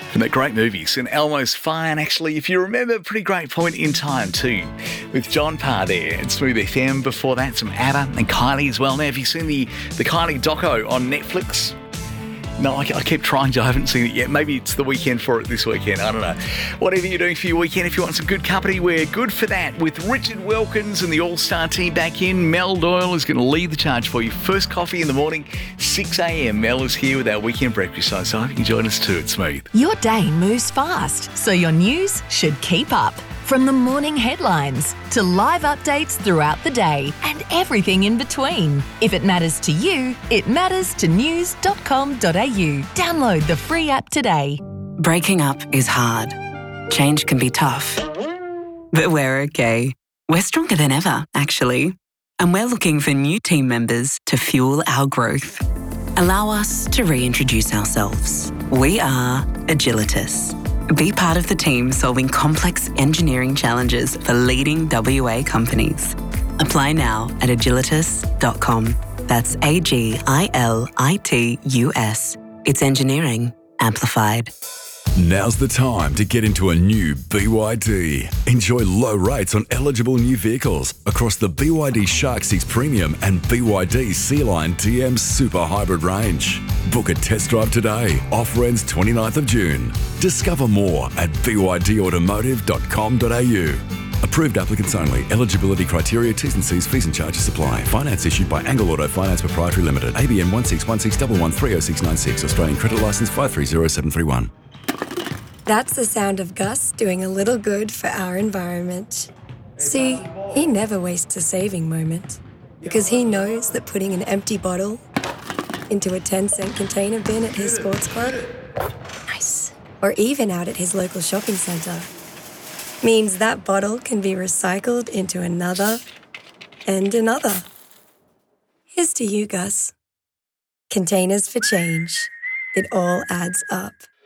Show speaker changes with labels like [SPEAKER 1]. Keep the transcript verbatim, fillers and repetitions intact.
[SPEAKER 1] And that great movies and Elmo's Fine, actually, if you remember, a pretty great point in time too, with John Parr there and Smooth F M. Before that, some ABBA and Kylie as well. Now, have you seen the, the Kylie doco on Netflix? No, I, I keep trying to. I haven't seen it yet. Maybe it's the weekend for it this weekend. I don't know. Whatever you're doing for your weekend, if you want some good company, we're good for that. With Richard Wilkins and the All-Star team back in, Mel Doyle is going to lead the charge for you. First coffee in the morning, six a.m. Mel is here with our weekend breakfast show, so I hope you join us too. It's Smooth.
[SPEAKER 2] Your day moves fast, so your news should keep up. From the morning headlines to live updates throughout the day and everything in between. If it matters to you, it matters to news dot com dot a u. Download the free app today.
[SPEAKER 3] Breaking up is hard. Change can be tough. But we're okay. We're stronger than ever, actually. And we're looking for new team members to fuel our growth. Allow us to reintroduce ourselves. We are Agilitas. Be part of the team solving complex engineering challenges for leading W A companies. Apply now at agilitas dot com. That's A G I L I T U S. It's engineering amplified.
[SPEAKER 4] Now's the time to get into a new B Y D. Enjoy low rates on eligible new vehicles across the B Y D Shark six Premium and B Y D Sea-Line T M Super Hybrid range. Book a test drive today. Offer ends twenty-ninth of June. Discover more at b y d automotive dot com dot a u. Approved applicants only. Eligibility criteria, T's and C's, fees and charges apply. Finance issued by Angle Auto Finance Proprietary Limited. A B N one six one six one one three oh six nine six. Australian Credit Licence five three zero seven three one.
[SPEAKER 5] That's the sound of Gus doing a little good for our environment. See, he never wastes a saving moment because he knows that putting an empty bottle into a ten cent container bin at his sports club, nice, or even out at his local shopping centre, means that bottle can be recycled into another and another. Here's to you, Gus. Containers for change. It all adds up.